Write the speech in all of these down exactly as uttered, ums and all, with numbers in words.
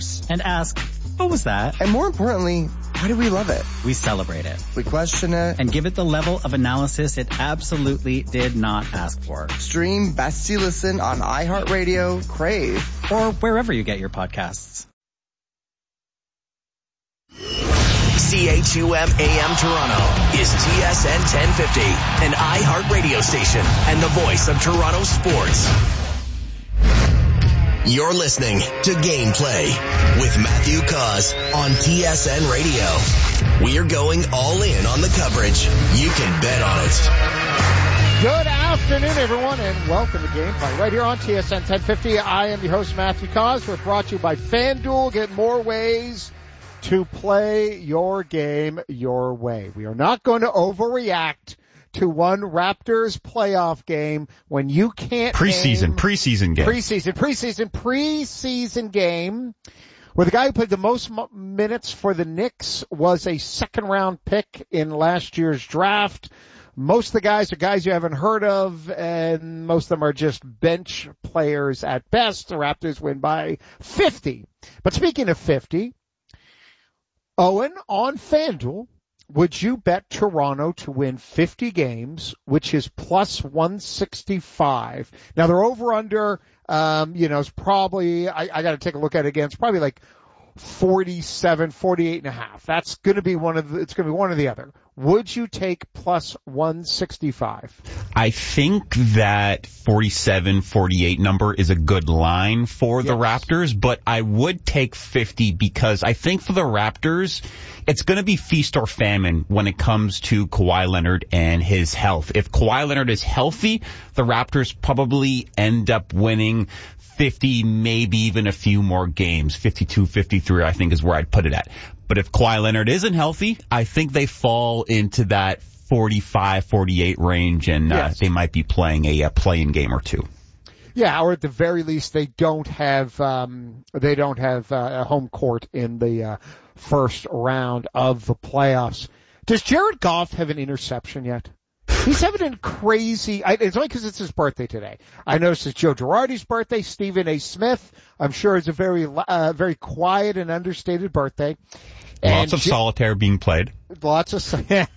course. And ask, what was that? And more importantly, why do we love it? We celebrate it. We question it. And give it the level of analysis it absolutely did not ask for. Stream Best You Listen on iHeartRadio, Crave, or wherever you get your podcasts. C H U M A M Toronto is T S N ten fifty, an iHeartRadio station and the voice of Toronto sports. You're listening to Gameplay with Matthew Cause on T S N Radio. We're going all in on the coverage. You can bet on it. Good afternoon, everyone, and welcome to Gameplay right here on T S N ten fifty. I am your host, Matthew Cause. We're brought to you by FanDuel. Get more ways to play your game your way. We are not going to overreact to one Raptors playoff game when you can't preseason name, preseason game preseason preseason preseason game where the guy who played the most minutes for the Knicks was a second round pick in last year's draft. Most of the guys are guys you haven't heard of, and most of them are just bench players at best. The Raptors win by fifty. But speaking of fifty, Owen, on FanDuel, would you bet Toronto to win fifty games, which is plus one sixty-five? Now, they're over under, um, you know, it's probably, I, I got to take a look at it again. It's probably like forty-seven, forty-eight and a half. That's going to be one of the, it's going to be one or the other. Would you take plus one sixty-five? I think that forty-seven, forty-eight number is a good line for yes. the Raptors, but I would take fifty because I think for the Raptors, it's going to be feast or famine when it comes to Kawhi Leonard and his health. If Kawhi Leonard is healthy, the Raptors probably end up winning fifty, maybe even a few more games. fifty-two, fifty-three, I think is where I'd put it at. But if Kawhi Leonard isn't healthy, I think they fall into that forty-five, forty-eight range, and uh, yes. they might be playing a, a play-in game or two. Yeah, or at the very least, they don't have um, they don't have uh, a home court in the uh, first round of the playoffs. Does Jared Goff have an interception yet? He's having a crazy, I, it's only because it's his birthday today. I noticed it's Joe Girardi's birthday, Stephen A. Smith. I'm sure it's a very, uh, very quiet and understated birthday. Lots and of J- solitaire being played. Lots of,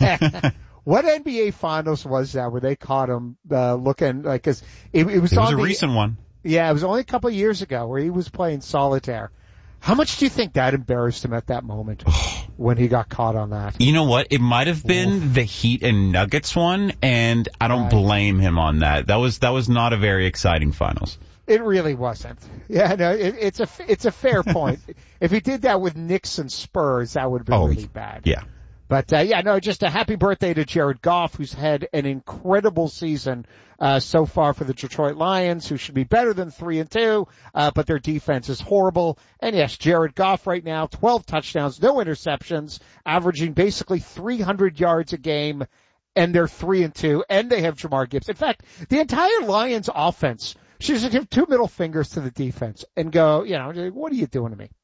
what N B A Finals was that where they caught him, uh, looking like, cause it, it was It on was a the, recent one. Yeah, it was only a couple of years ago where he was playing solitaire. How much do you think that embarrassed him at that moment when he got caught on that? You know what? It might have been Oof. the Heat and Nuggets one, and I don't right. blame him on that. That was that was not a very exciting finals. It really wasn't. Yeah, no, it, it's a it's a fair point. If he did that with Knicks and Spurs, that would have been oh, really bad. Yeah. But, uh, yeah, no, just a happy birthday to Jared Goff, who's had an incredible season, uh, so far for the Detroit Lions, who should be better than three and two, uh, but their defense is horrible. And yes, Jared Goff right now, twelve touchdowns, no interceptions, averaging basically three hundred yards a game, and they're three and two, and they have Jamar Gibbs. In fact, the entire Lions offense should just give two middle fingers to the defense and go, you know, what are you doing to me?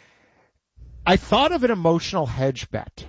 I thought of an emotional hedge bet.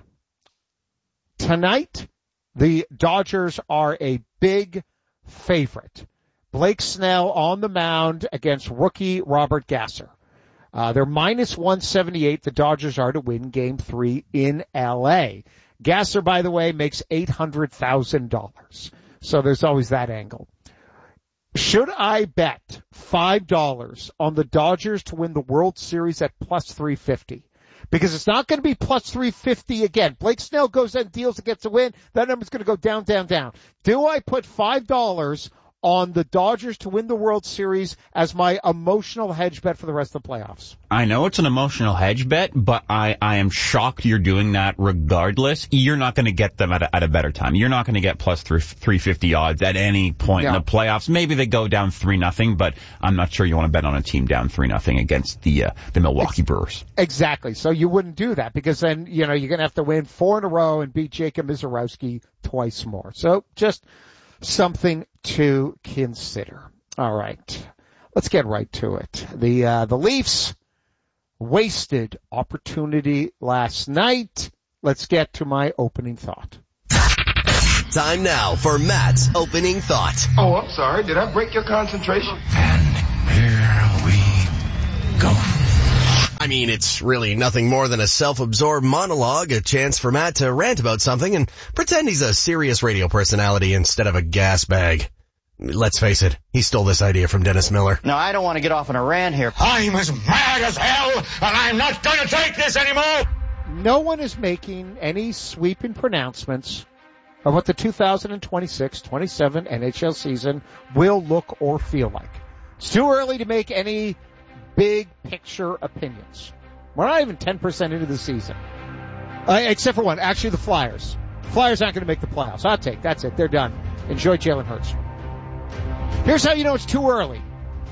Tonight, the Dodgers are a big favorite. Blake Snell on the mound against rookie Robert Gasser. Uh, they're minus one seventy-eight. The Dodgers are to win game three in L A. Gasser, by the way, makes eight hundred thousand dollars. So there's always that angle. Should I bet five dollars on the Dodgers to win the World Series at plus three fifty? Because it's not going to be plus three fifty again. Blake Snell goes and deals and gets a win. That number's going to go down, down, down. Do I put five dollars on the Dodgers to win the World Series as my emotional hedge bet for the rest of the playoffs? I know it's an emotional hedge bet, but I, I am shocked you're doing that regardless. You're not going to get them at a, at a better time. You're not going to get plus three fifty odds at any point no. in the playoffs. Maybe they go down three nothing, but I'm not sure you want to bet on a team down three nothing against the uh, the Milwaukee Brewers. Exactly. So you wouldn't do that because then, you know, you're going to have to win four in a row and beat Jacob Mizorowski twice more. So just something to consider. All right. Let's get right to it. The uh, the Leafs wasted opportunity last night. Let's get to my opening thought. Time now for Matt's opening thought. Oh, I'm sorry. Did I break your concentration? And here we go. A mean, it's really nothing more than a self-absorbed monologue, a chance for Matt to rant about something and pretend he's a serious radio personality instead of a gas bag. Let's face it, he stole this idea from Dennis Miller. No, I don't want to get off on a rant here. I'm as mad as hell, and I'm not going to take this anymore! No one is making any sweeping pronouncements of what the two thousand twenty-six twenty-seven N H L season will look or feel like. It's too early to make any big picture opinions. We're not even ten percent into the season. Uh, except for one. Actually, the Flyers. Flyers aren't going to make the playoffs. Hot take. That's it. They're done. Enjoy Jalen Hurts. Here's how you know it's too early.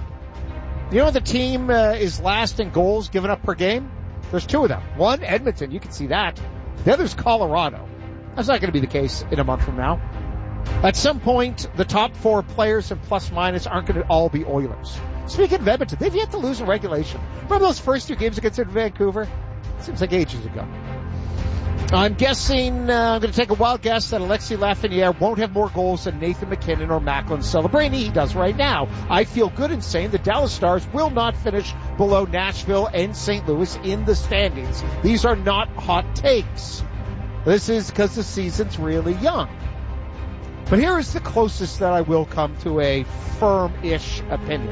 You know the team uh, is last in goals given up per game? There's two of them. One, Edmonton. You can see that. The other's Colorado. That's not going to be the case in a month from now. At some point, the top four players in plus minus aren't going to all be Oilers. Speaking of Edmonton, they've yet to lose in regulation. Remember those first two games against Vancouver? Seems like ages ago. I'm guessing, uh, I'm going to take a wild guess that Alexis Lafreniere won't have more goals than Nathan McKinnon or Macklin Celebrini. He does right now. I feel good in saying the Dallas Stars will not finish below Nashville and Saint Louis in the standings. These are not hot takes. This is because the season's really young. But here is the closest that I will come to a firm-ish opinion.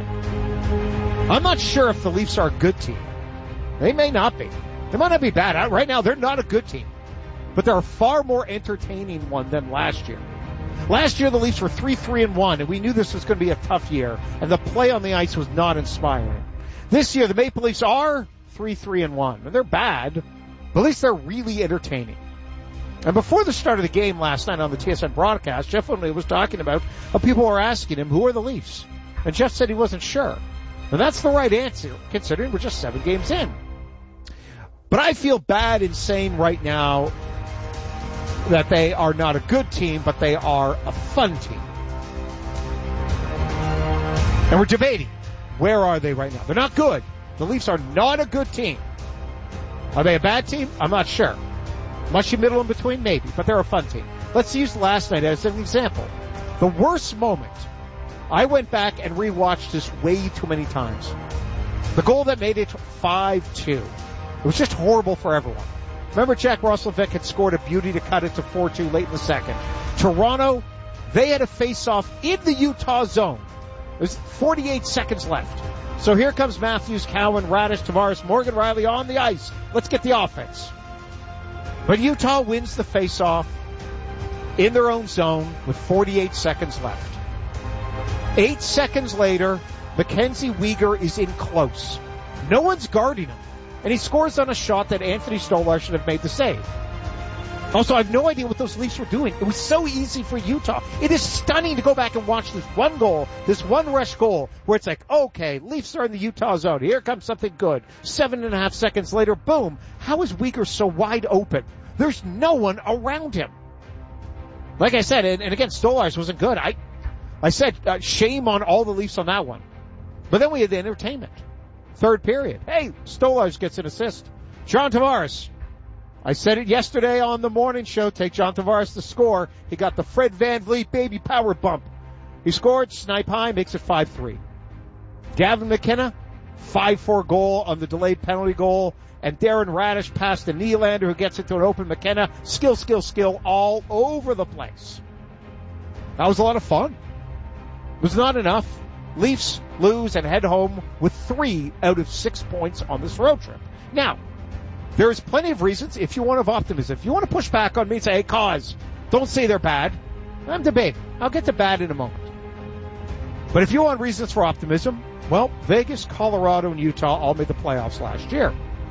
I'm not sure if the Leafs are a good team. They may not be. They might not be bad. Right now, they're not a good team. But they're a far more entertaining one than last year. Last year, the Leafs were three three and one, and we knew this was going to be a tough year, and the play on the ice was not inspiring. This year, the Maple Leafs are three three and one, and they're bad, but at least they're really entertaining. And before the start of the game last night on the T S N broadcast, Jeff O'Neill was talking about how people were asking him, who are the Leafs? And Jeff said he wasn't sure. And that's the right answer, considering we're just seven games in. But I feel bad in saying right now that they are not a good team, but they are a fun team. And we're debating, where are they right now? They're not good. The Leafs are not a good team. Are they a bad team? I'm not sure. Mushy middle in between? Maybe, but they're a fun team. Let's use last night as an example. The worst moment, I went back and rewatched this way too many times. The goal that made it five two. It was just horrible for everyone. Remember Jack Roslovic had scored a beauty to cut it to four two late in the second. Toronto, they had a face-off in the Utah zone. There's forty-eight seconds left. So here comes Matthews, Cowan, Radish, Tavares, Morgan Riley on the ice. Let's get the offense. But Utah wins the face-off in their own zone with forty-eight seconds left. Eight seconds later, Mackenzie Weegar is in close. No one's guarding him. And he scores on a shot that Anthony Stolarz should have made the save. Also, I have no idea what those Leafs were doing. It was so easy for Utah. It is stunning to go back and watch this one goal, this one rush goal, where it's like, okay, Leafs are in the Utah zone. Here comes something good. Seven and a half seconds later, boom. How is Weegar so wide open? There's no one around him. Like I said, and, and again, Stolarz wasn't good. I, I said, uh, shame on all the Leafs on that one. But then we had the entertainment. Third period. Hey, Stolarz gets an assist. John Tavares. I said it yesterday on the morning show. Take John Tavares to score. He got the Fred VanVleet baby power bump. He scored. Snipe high. Makes it five three. Gavin McKenna. five four goal on the delayed penalty goal. And Darren Radish passed to Nylander, who gets it to an open McKenna. Skill, skill, skill all over the place. That was a lot of fun. It was not enough. Leafs lose and head home with three out of six points on this road trip. Now, there is plenty of reasons if you want to have optimism. If you want to push back on me and say, hey, cause, don't say they're bad. I'm debating. I'll get to bad in a moment. But if you want reasons for optimism, well, Vegas, Colorado, and Utah all made the playoffs last year.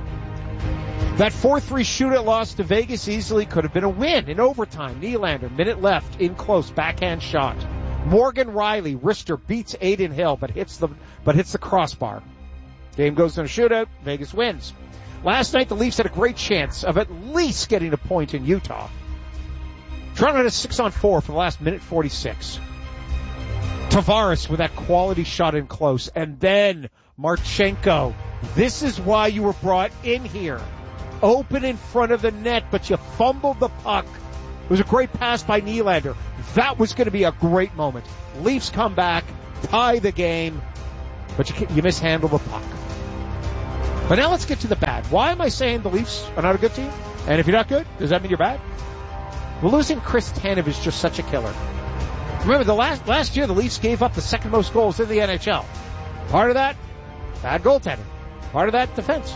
That four three shootout loss to Vegas easily could have been a win in overtime. Nylander, minute left, in close, backhand shot. Morgan Riley, wrister, beats Aiden Hill, but hits the but hits the crossbar. Game goes in a shootout. Vegas wins. Last night, the Leafs had a great chance of at least getting a point in Utah. Toronto had a six on four for the last minute forty-six. Tavares with that quality shot in close, and then Marchenko. This is why you were brought in here. Open in front of the net, but you fumbled the puck. It was a great pass by Nylander. That was going to be a great moment. Leafs come back, tie the game, but you, you mishandle the puck. But now let's get to the bad. Why am I saying the Leafs are not a good team? And if you're not good, does that mean you're bad? Well, losing Chris Tanev is just such a killer. Remember, the last last year the Leafs gave up the second most goals in the N H L. Part of that, bad goaltending. Part of that, defense.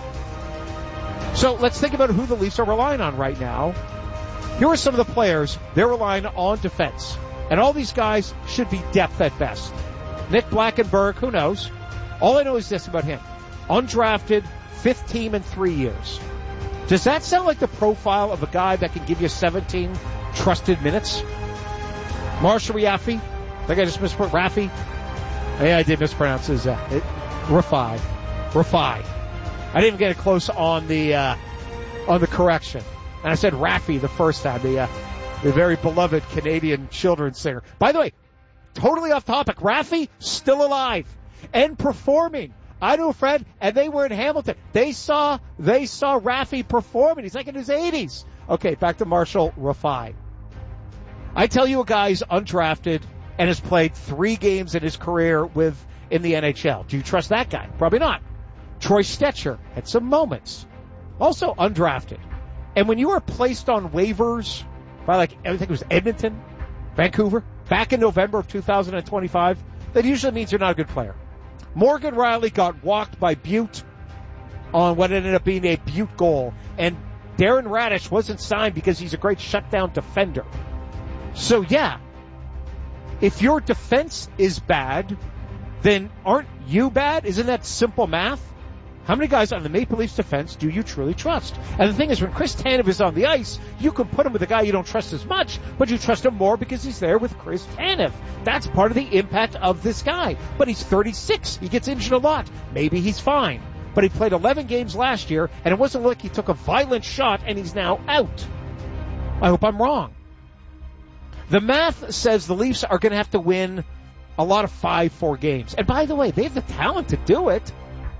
So let's think about who the Leafs are relying on right now. Here are some of the players they're relying on defense. And all these guys should be depth at best. Nick Blackenberg, who knows? All I know is this about him. Undrafted, fifth team in three years. Does that sound like the profile of a guy that can give you seventeen trusted minutes? Marshall Raffi. I think I just mispronounced Raffi. Yeah, I did mispronounce his, uh, it, Rafai. Rafai. I didn't even get it close on the, uh, on the correction. And I said Raffi the first time, the, uh, the very beloved Canadian children's singer. By the way, totally off topic, Raffi still alive and performing. I know Fred, and they were in Hamilton. They saw, they saw Raffi performing. He's like in his eighties. Okay, back to Marshall Rafai. I tell you a guy's undrafted and has played three games in his career with, in the N H L. Do you trust that guy? Probably not. Troy Stetcher had some moments. Also undrafted. And when you are placed on waivers by, like, I think it was Edmonton, Vancouver, back in November of two thousand twenty-five, that usually means you're not a good player. Morgan Rielly got walked by Butte on what ended up being a Butte goal. And Darren Radish wasn't signed because he's a great shutdown defender. So, yeah, if your defense is bad, then aren't you bad? Isn't that simple math? How many guys on the Maple Leafs defense do you truly trust? And the thing is, when Chris Tanev is on the ice, you can put him with a guy you don't trust as much, but you trust him more because he's there with Chris Tanev. That's part of the impact of this guy. But he's thirty-six. He gets injured a lot. Maybe he's fine. But he played eleven games last year, and it wasn't like he took a violent shot and he's now out. I hope I'm wrong. The math says the Leafs are going to have to win a lot of five four games. And by the way, they have the talent to do it.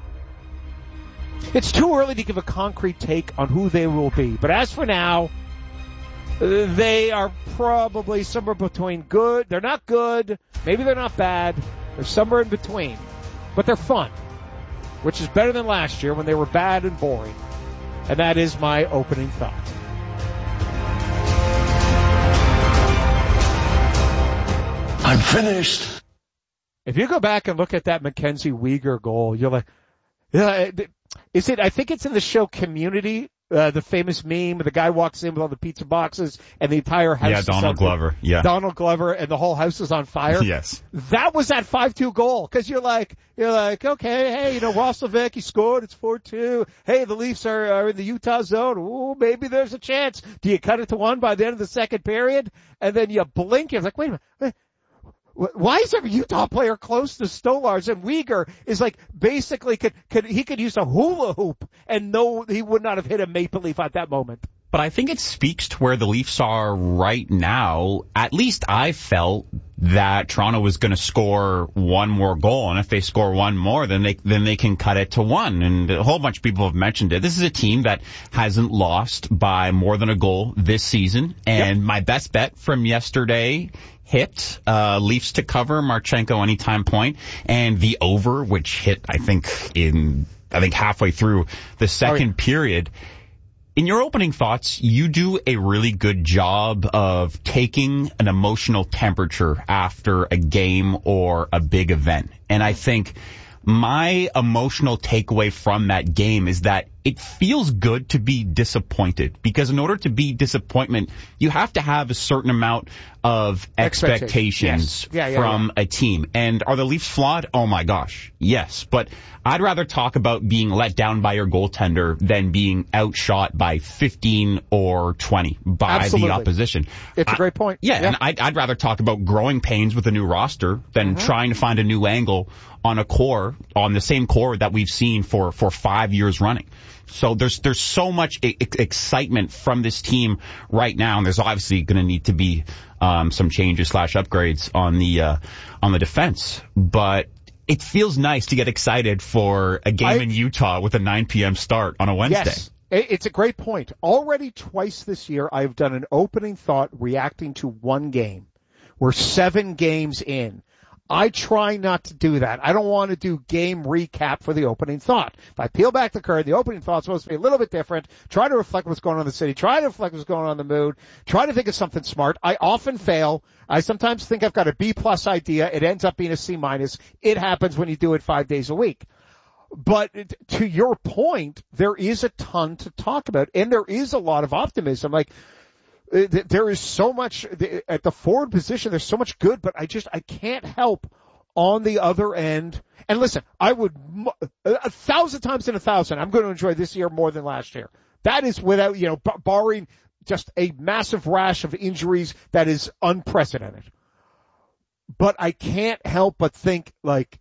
It's too early to give a concrete take on who they will be. But as for now, they are probably somewhere between good. They're not good. Maybe they're not bad. They're somewhere in between. But they're fun, which is better than last year when they were bad and boring. And that is my opening thought. I'm finished. If you go back and look at that Mackenzie Weegar goal, you're like, yeah, is it, I think it's in the show Community, uh, the famous meme, the guy walks in with all the pizza boxes and the entire house. Yeah, Donald Glover. Yeah. Donald Glover and the whole house is on fire. Yes. That was that five two goal. Cause you're like, you're like, okay, hey, you know, Roslovic, he scored, it's four two. Hey, the Leafs are, are in the Utah zone. Ooh, maybe there's a chance. Do you cut it to one by the end of the second period? And then you blink, you're like, wait a minute. Why is every Utah player close to Stolarz? And Weegar is like basically could could he could use a hula hoop and no, he would not have hit a Maple Leaf at that moment. But I think it speaks to where the Leafs are right now. At least I felt that Toronto was going to score one more goal, and if they score one more, then they then they can cut it to one. And a whole bunch of people have mentioned it. This is a team that hasn't lost by more than a goal this season. And yep. My best bet from yesterday hit, uh, Leafs to cover, Marchenko anytime point, and the over, which hit, I think, in, I think halfway through the second oh, yeah. period. In your opening thoughts, you do a really good job of taking an emotional temperature after a game or a big event. And I think my emotional takeaway from that game is that it feels good to be disappointed, because in order to be disappointment, you have to have a certain amount of expectations yes. yeah, yeah, from yeah. a team. And are the Leafs flawed? Oh my gosh, yes. But I'd rather talk about being let down by your goaltender than being outshot by fifteen or twenty by Absolutely. the opposition. It's I, a great point. Yeah, yeah. and I'd, I'd rather talk about growing pains with a new roster than mm-hmm. trying to find a new angle on a core, on the same core that we've seen for, for five years running. So there's there's so much I- excitement from this team right now, and there's obviously going to need to be um, some changes slash upgrades on the uh, on the defense. But it feels nice to get excited for a game I, in Utah with a nine p.m. start on a Wednesday. Yes, it's a great point. Already twice this year, I've done an opening thought reacting to one game. We're seven games in. I try not to do that. I don't want to do game recap for the opening thought. If I peel back the curtain, the opening thought's supposed to be a little bit different. Try to reflect what's going on in the city. Try to reflect what's going on in the mood. Try to think of something smart. I often fail. I sometimes think I've got a B plus idea. It ends up being a C minus. It happens when you do it five days a week. But to your point, there is a ton to talk about, and there is a lot of optimism. Like, there is so much at the forward position. There's so much good, but I just, I can't help on the other end. And listen, I would a thousand times in a thousand, I'm going to enjoy this year more than last year. That is without, you know, barring just a massive rash of injuries that is unprecedented. But I can't help but think like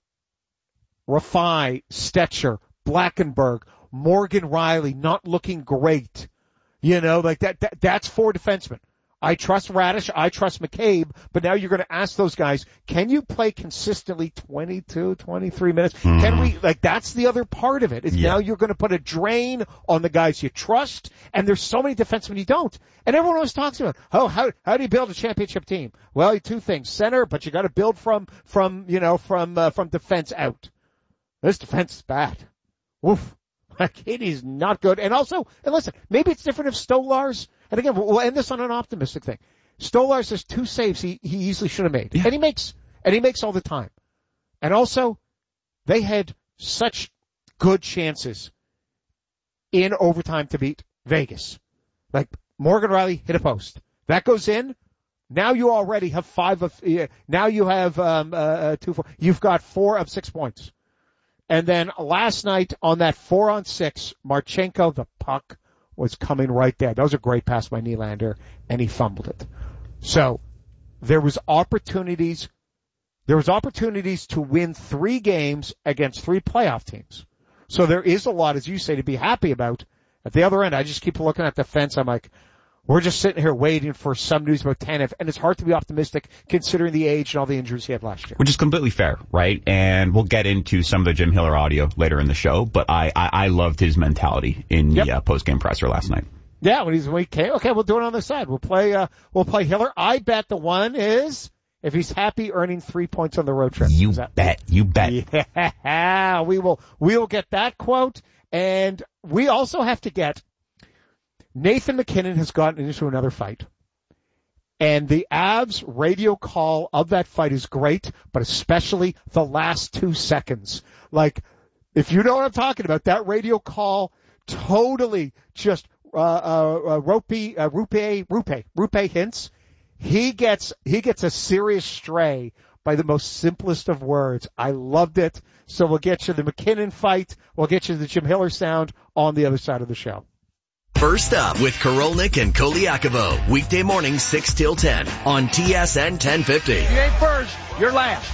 Rafai, Stetcher, Blackenberg, Morgan Riley not looking great. You know, like that, that, that's four defensemen. I trust Radish, I trust McCabe, but now you're going to ask those guys, can you play consistently twenty-two, twenty-three minutes? Mm. Can we, like, that's the other part of it, is yeah. now you're going to put a drain on the guys you trust, and there's so many defensemen you don't. And everyone always talks about, oh, how, how do you build a championship team? Well, two things, center, but you got to build from, from, you know, from, uh, from defense out. This defense is bad. Woof. Like, it is not good. And also, and listen, maybe it's different if Stolarz, and again, we'll end this on an optimistic thing. Stolarz has two saves he, he easily should have made. Yeah. And he makes, and he makes all the time. And also, they had such good chances in overtime to beat Vegas. Like, Morgan Riley hit a post. That goes in. Now you already have five of, uh, now you have, um, uh, two, four. You've got four of six points. And then last night on that four on six, Marchenko, the puck was coming right there. That was a great pass by Nylander, and he fumbled it. So there was opportunities, there was opportunities to win three games against three playoff teams. So there is a lot, as you say, to be happy about. At the other end, I just keep looking at the fence. I'm like, we're just sitting here waiting for some news about Tanev, and it's hard to be optimistic considering the age and all the injuries he had last year. Which is completely fair, right? And we'll get into some of the Jim Hiller audio later in the show, but I, I, I loved his mentality in yep. the uh, post-game presser last night. Yeah, when he's when he came, okay, we'll do it on the side. We'll play, uh, we'll play Hiller. I bet the one is if he's happy earning three points on the road trip. You that, bet, you bet. Yeah, we will, we will get that quote, and we also have to get Nathan MacKinnon has gotten into another fight. And the Avs radio call of that fight is great, but especially the last two seconds. Like, if you know what I'm talking about, that radio call totally just, uh, uh, uh Rupe, uh, Rupe, Rupe, Rupe hints. He gets, he gets a serious stray by the most simplest of words. I loved it. So we'll get you the MacKinnon fight. We'll get you the Jim Hiller sound on the other side of the show. First Up with Karolnik and Koliakovo. Weekday morning, six till ten on T S N ten fifty. You ain't first, you're last.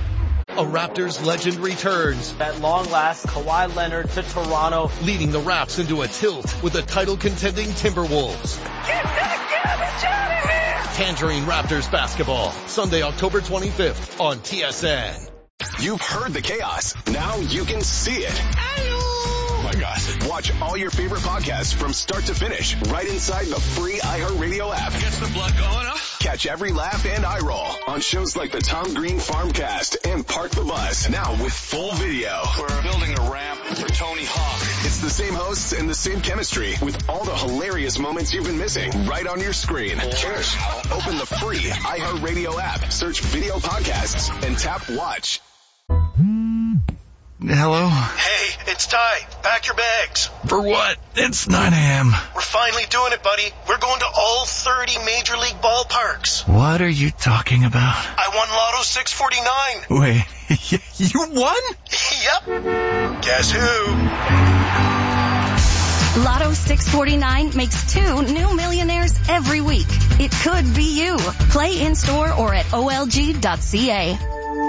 A Raptors legend returns. At long last, Kawhi Leonard to Toronto. Leading the Raps into a tilt with the title-contending Timberwolves. Get that garbage out of here! Tangerine Raptors basketball. Sunday, October twenty-fifth on T S N. You've heard the chaos. Now you can see it. Ayo! Oh my gosh. Watch all your favorite podcasts from start to finish right inside the free iHeartRadio app. Gets the blood going, huh? Catch every laugh and eye roll on shows like the Tom Green Farmcast and Park the Bus. Now with full video. We're building a ramp for Tony Hawk. It's the same hosts and the same chemistry with all the hilarious moments you've been missing right on your screen. Cheers. Open the free iHeartRadio app, search video podcasts, and tap watch. Hello? Hey, it's Ty. Pack your bags. For what? It's nine a.m. We're finally doing it, buddy. We're going to all thirty Major League ballparks. What are you talking about? I won Lotto six forty-nine. Wait, you won? Yep. Guess who? Lotto six forty-nine makes two new millionaires every week. It could be you. Play in-store or at O L G dot C A.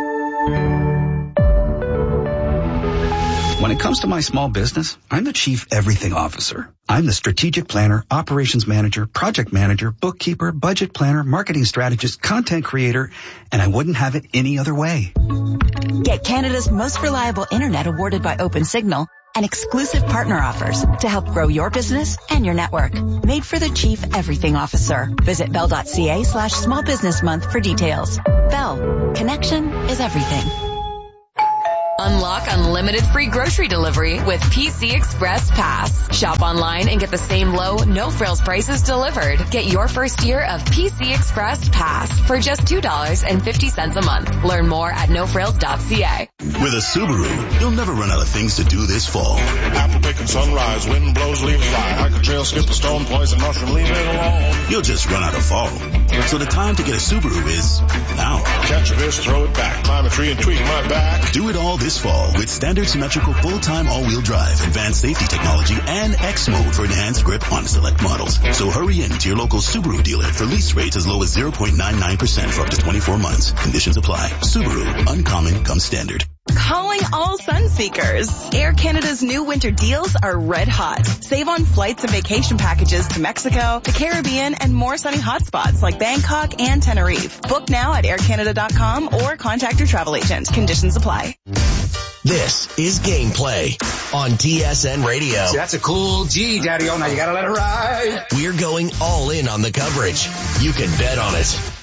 When it comes to my small business, I'm the Chief Everything Officer. I'm the strategic planner, operations manager, project manager, bookkeeper, budget planner, marketing strategist, content creator, and I wouldn't have it any other way. Get Canada's most reliable internet awarded by OpenSignal. and exclusive partner offers to help grow your business and your network. Made for the Chief Everything Officer. Visit bell.ca slash small business month for details. Bell. Connection is everything. Unlock unlimited free grocery delivery with P C Express Pass. Shop online and get the same low, no-frills prices delivered. Get your first year of P C Express Pass for just two dollars and fifty cents a month. Learn more at no frills dot c a. With a Subaru, you'll never run out of things to do this fall. Apple pick and sunrise, wind blows, leaves fly. Hike a trail, skip a stone, poison mushroom, leave it alone. You'll just run out of fall. So the time to get a Subaru is now. Catch a fish, throw it back, climb a tree and tweak my back. Do it all this fall with standard symmetrical full-time all-wheel drive, advanced safety technology, and X mode for enhanced grip on select models. So hurry in to your local Subaru dealer for lease rates as low as zero point nine nine percent for up to twenty-four months. Conditions apply. Subaru, uncommon comes standard. Calling all sun seekers. Air Canada's new winter deals are red hot. Save on flights and vacation packages to Mexico, the Caribbean, and more sunny hotspots like Bangkok and Tenerife. Book now at air canada dot com or contact your travel agent. Conditions apply. This is Gameplay on T S N Radio. See, that's a cool G, Daddy-O. Now you gotta let it ride. We're going all in on the coverage. You can bet on it.